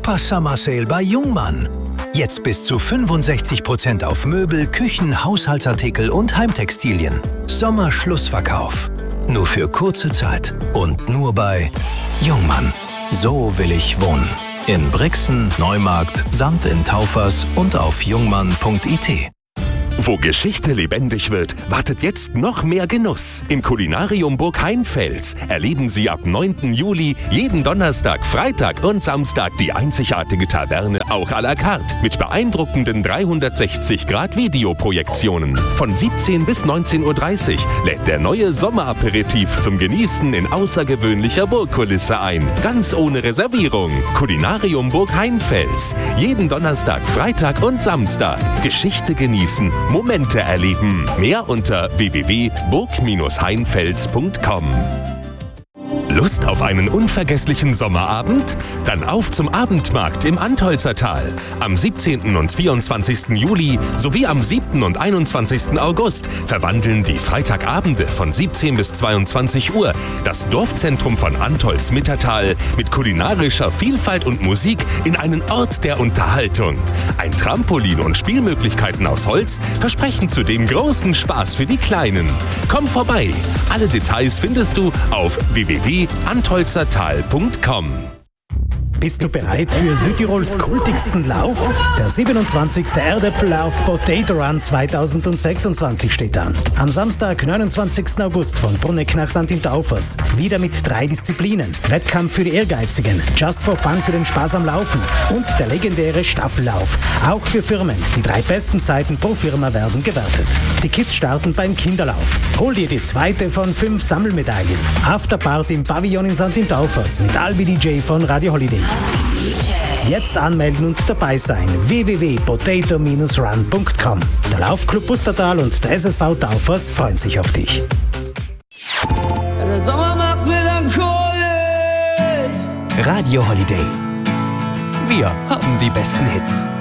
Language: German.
Super Summer Sale bei Jungmann. Jetzt bis zu 65% auf Möbel, Küchen, Haushaltsartikel und Heimtextilien. Sommerschlussverkauf. Nur für kurze Zeit und nur bei Jungmann. So will ich wohnen. In Brixen, Neumarkt, samt in Taufers und auf jungmann.it. Wo Geschichte lebendig wird, wartet jetzt noch mehr Genuss. Im Kulinarium Burg Heinfels erleben Sie ab 9. Juli jeden Donnerstag, Freitag und Samstag die einzigartige Taverne auch à la carte mit beeindruckenden 360-Grad-Videoprojektionen. Von 17 bis 19.30 Uhr lädt der neue Sommeraperitif zum Genießen in außergewöhnlicher Burgkulisse ein. Ganz ohne Reservierung. Kulinarium Burg Heinfels. Jeden Donnerstag, Freitag und Samstag. Geschichte genießen. Momente erleben. Mehr unter www.burg-heinfels.com. Lust auf einen unvergesslichen Sommerabend? Dann auf zum Abendmarkt im Antholzertal. Am 17. und 24. Juli sowie am 7. und 21. August verwandeln die Freitagabende von 17 bis 22 Uhr das Dorfzentrum von Antholz-Mittertal mit kulinarischer Vielfalt und Musik in einen Ort der Unterhaltung. Ein Trampolin und Spielmöglichkeiten aus Holz versprechen zudem großen Spaß für die Kleinen. Komm vorbei! Alle Details findest du auf www.antholzertal.com. Bist du bereit für Südtirols kultigsten Lauf? Der 27. Erdäpfellauf Potato Run 2026 steht an. Am Samstag, 29. August von Bruneck nach St. Taufers. Wieder mit 3 Disziplinen. Wettkampf für die Ehrgeizigen, Just for Fun für den Spaß am Laufen und der legendäre Staffellauf. Auch für Firmen. Die 3 besten Zeiten pro Firma werden gewertet. Die Kids starten beim Kinderlauf. Hol dir die 2. von 5 Sammelmedaillen. Afterparty im Pavillon in St. Taufers mit Albi DJ von Radio Holiday. Jetzt anmelden und dabei sein. www.potato-run.com. Der Laufclub Pustertal und der SSV Taufers freuen sich auf dich. Der Sommer macht melancholisch. Radio Holiday. Wir haben die besten Hits.